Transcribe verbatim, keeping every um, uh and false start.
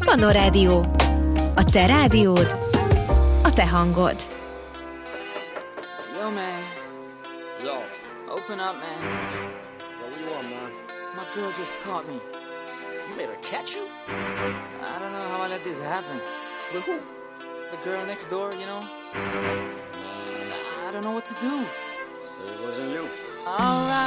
Manó Rádió. A te rádiód, a te hangod. Yo, man. Yo. Open up, man. Yo, what you want, man? My girl just caught me. You made her catch you? I don't know how I let this happen. With who? The girl next door, you know? Man, I don't know what to do. say it wasn't you. Alright.